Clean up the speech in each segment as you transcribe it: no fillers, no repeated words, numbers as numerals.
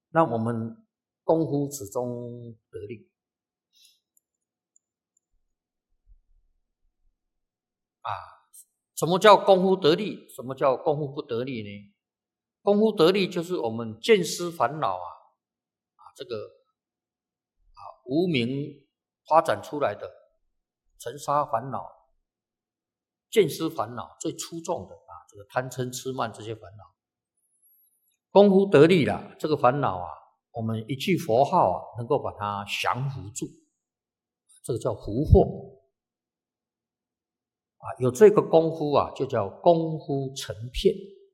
让我们功夫始终得力。什么叫功夫得力？什么叫功夫不得力呢？功夫得力就是我们见思烦恼这个无明发展出来的尘沙烦恼，见思烦恼最出众的这个贪嗔痴慢这些烦恼。功夫得力了，这个烦恼我们一句佛号能够把它降伏住，这个叫伏惑有这个功夫就叫功夫成片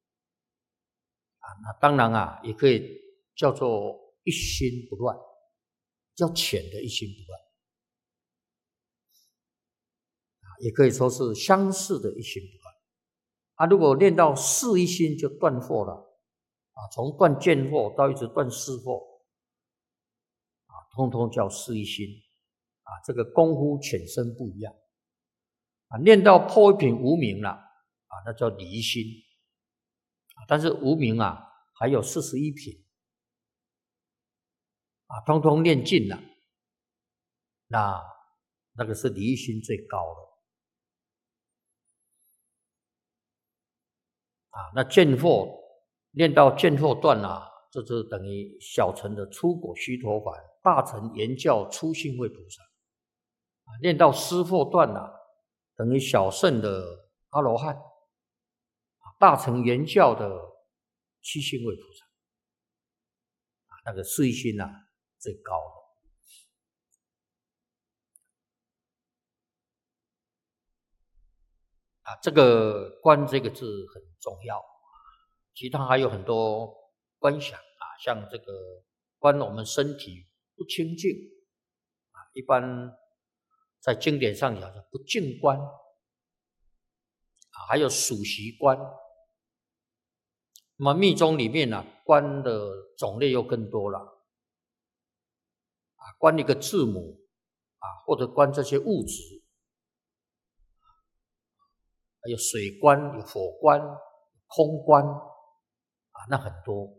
那当然也可以叫做一心不乱，较浅的一心不乱也可以说是相似的一心不乱如果练到四一心就断惑了从断见惑到一直断识惑通通叫四一心这个功夫浅深不一样练到破一品无明了那叫离心但是无明还有41品通通练尽了，那个是离心最高的那见惑练到见惑断这就等于小乘的初果须陀洹，大乘圆教初信慧菩萨练到识惑断等于小乘的阿罗汉，大乘圆教的七信慧菩萨那个四一心最高的这个观这个字很重要其他还有很多观想像这个观我们身体不清净一般在经典上讲不净观还有属习观。那么密宗里面观的种类又更多了观一个字母或者观这些物质还有水观，有火观，空观那很多。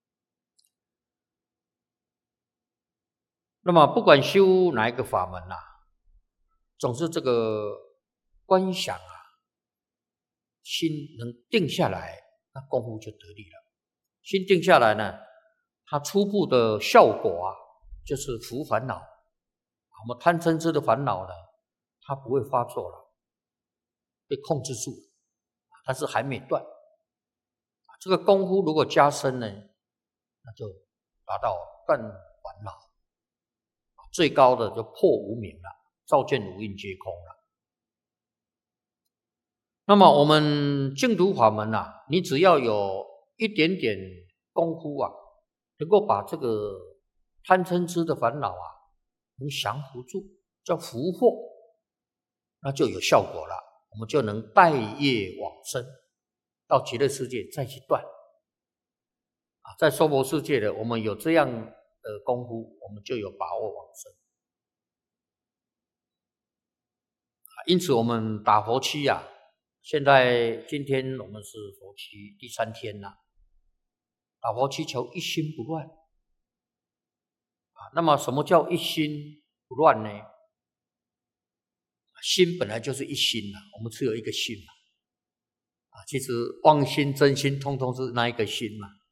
那么不管修哪一个法门总是这个观想心能定下来，那功夫就得力了。心定下来呢，它初步的效果就是伏烦恼。我们贪嗔痴的烦恼呢，它不会发作了，被控制住了，但是还没断。这个功夫如果加深呢，那就达到断烦恼，最高的就破无明了，照见五蕴皆空了。那么我们净土法门你只要有一点点功夫能够把这个贪嗔痴的烦恼能降服住，叫伏惑，那就有效果了。我们就能带业往生，到极乐世界再去断。在娑婆世界的我们有这样的功夫，我们就有把握往生。因此我们打佛七现在今天我们是佛七第3天打佛七求一心不乱那么什么叫一心不乱呢？心本来就是一心我们只有一个心其实妄心真心通通是那一个心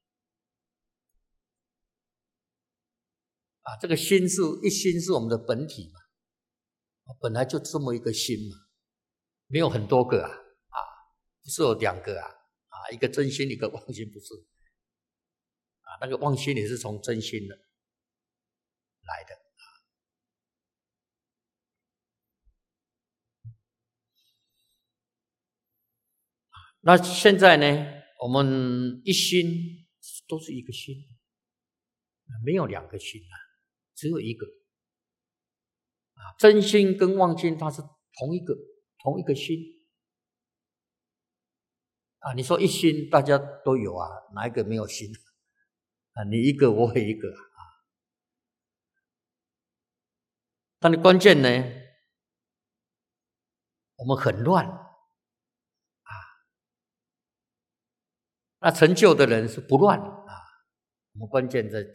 这个心是一心是我们的本体本来就这么一个心没有很多个不是有2个一个真心一个妄心，不是那个妄心也是从真心的来的那现在呢，我们一心都是一个心，没有2个心只有一个真心跟妄心它是同一个心你说一心大家都有哪一个没有心你一个我也一个但是关键呢，我们很乱那成就的人是不乱我们关键在